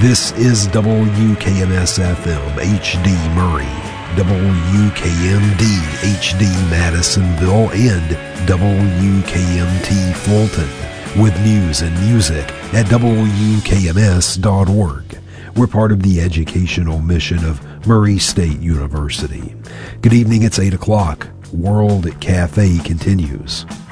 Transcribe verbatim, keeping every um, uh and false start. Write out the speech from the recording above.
This is W K M S F M H D Murray, W K M D H D Madisonville, and W K M T Fulton, with news and music at W K M S dot org. We're part of the educational mission of Murray State University. Good evening, it's eight o'clock. World Cafe continues.